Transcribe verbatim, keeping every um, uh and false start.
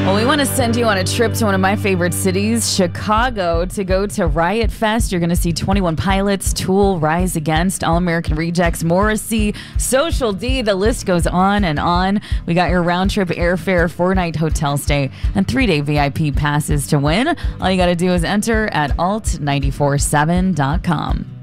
Well, we want to send you on a trip to one of my favorite cities, Chicago, to go to Riot Fest. You're going to see twenty-one Pilots, Tool, Rise Against, All American Rejects, Morrissey, Social D. The list goes on and on. We got your round trip airfare, four-night hotel stay, and three-day V I P passes to win. All you got to do is enter at alt nine four seven dot com.